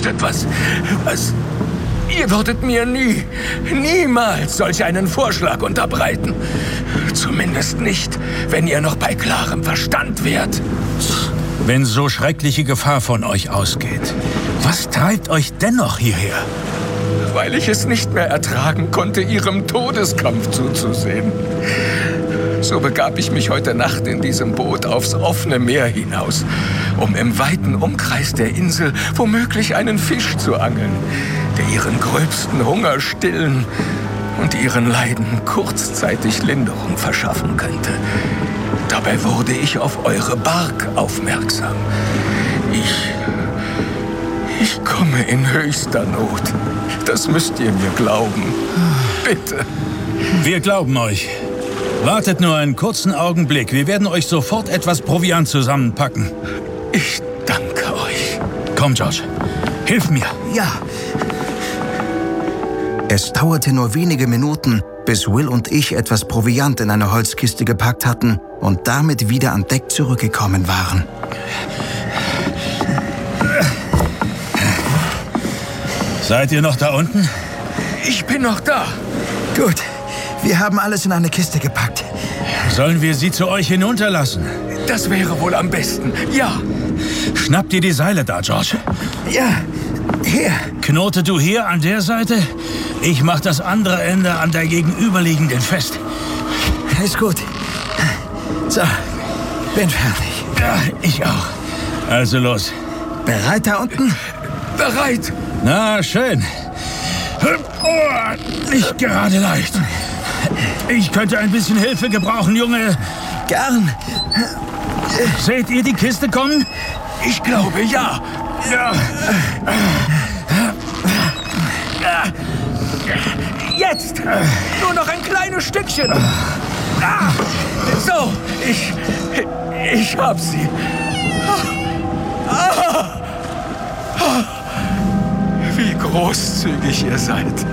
ist etwas, was... Ihr würdet mir niemals solch einen Vorschlag unterbreiten. Zumindest nicht, wenn ihr noch bei klarem Verstand wärt. Wenn so schreckliche Gefahr von euch ausgeht, was treibt euch dennoch hierher? Weil ich es nicht mehr ertragen konnte, ihrem Todeskampf zuzusehen. So begab ich mich heute Nacht in diesem Boot aufs offene Meer hinaus, um im weiten Umkreis der Insel womöglich einen Fisch zu angeln, der ihren gröbsten Hunger stillen und ihren Leiden kurzzeitig Linderung verschaffen könnte. Dabei wurde ich auf eure Bark aufmerksam. Ich komme in höchster Not. Das müsst ihr mir glauben. Bitte. Wir glauben euch. Wartet nur einen kurzen Augenblick. Wir werden euch sofort etwas Proviant zusammenpacken. Ich danke euch. Komm, George. Hilf mir. Ja. Es dauerte nur wenige Minuten, bis Will und ich etwas Proviant in eine Holzkiste gepackt hatten und damit wieder an Deck zurückgekommen waren. Seid ihr noch da unten? Ich bin noch da. Gut, wir haben alles in eine Kiste gepackt. Sollen wir sie zu euch hinunterlassen? Das wäre wohl am besten, ja. Schnappt ihr die Seile da, George? Ja, hier. Knote du hier an der Seite? Ich mach das andere Ende an der gegenüberliegenden fest. Ist gut. So, bin fertig. Ja, ich auch. Also los. Bereit da unten? Bereit. Na, schön. Oh, nicht gerade leicht. Ich könnte ein bisschen Hilfe gebrauchen, Junge. Gern. Seht ihr die Kiste kommen? Ich glaube, ja. Ja. Jetzt! Nur noch ein kleines Stückchen. So, ich hab sie. Wie großzügig ihr seid.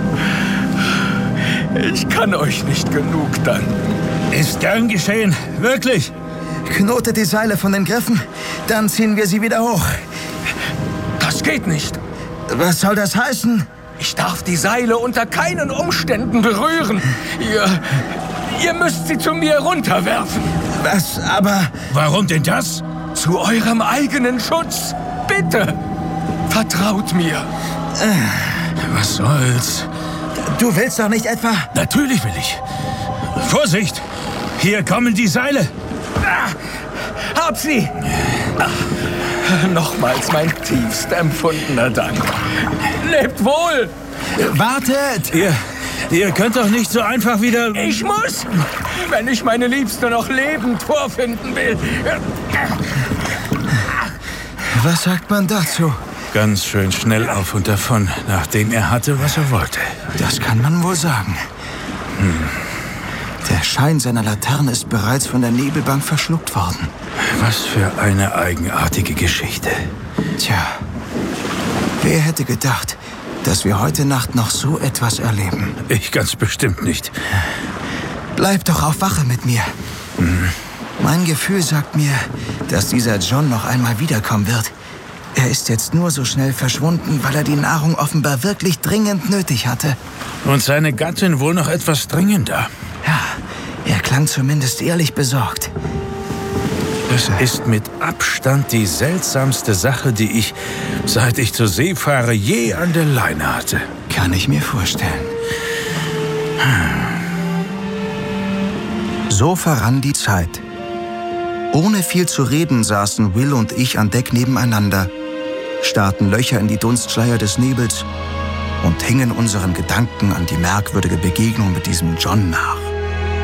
Ich kann euch nicht genug danken. Ist gern geschehen, wirklich. Knotet die Seile von den Griffen, dann ziehen wir sie wieder hoch. Das geht nicht. Was soll das heißen? Ich darf die Seile unter keinen Umständen berühren. Ihr müsst sie zu mir runterwerfen. Was, aber... Warum denn das? Zu eurem eigenen Schutz. Bitte, vertraut mir. Was soll's? Du willst doch nicht etwa... Natürlich will ich. Vorsicht! Hier kommen die Seile. Hab sie! Nochmals mein tiefst empfundener Dank. Lebt wohl! Wartet! Ihr könnt doch nicht so einfach wieder... Ich muss, wenn ich meine Liebste noch lebend vorfinden will. Was sagt man dazu? Ganz schön schnell auf und davon, nachdem er hatte, was er wollte. Das kann man wohl sagen. Der Schein seiner Laterne ist bereits von der Nebelbank verschluckt worden. Was für eine eigenartige Geschichte. Tja, wer hätte gedacht, dass wir heute Nacht noch so etwas erleben? Ich ganz bestimmt nicht. Bleib doch auf Wache mit mir. Mein Gefühl sagt mir, dass dieser John noch einmal wiederkommen wird. Er ist jetzt nur so schnell verschwunden, weil er die Nahrung offenbar wirklich dringend nötig hatte. Und seine Gattin wohl noch etwas dringender. Ja, er klang zumindest ehrlich besorgt. Es ist mit Abstand die seltsamste Sache, die ich, seit ich zur See fahre, je an der Leine hatte. Kann ich mir vorstellen. So verrann die Zeit. Ohne viel zu reden saßen Will und ich an Deck nebeneinander, starrten Löcher in die Dunstschleier des Nebels und hingen unseren Gedanken an die merkwürdige Begegnung mit diesem John nach.